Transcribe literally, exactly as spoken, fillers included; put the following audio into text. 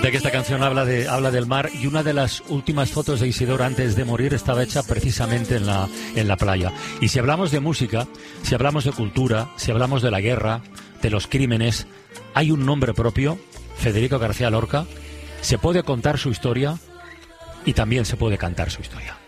Fíjate que esta canción habla de habla del mar, y una de las últimas fotos de Isidoro antes de morir estaba hecha precisamente en la, en la playa. Y si hablamos de música, si hablamos de cultura, si hablamos de la guerra, de los crímenes, hay un nombre propio, Federico García Lorca. Se puede contar su historia y también se puede cantar su historia.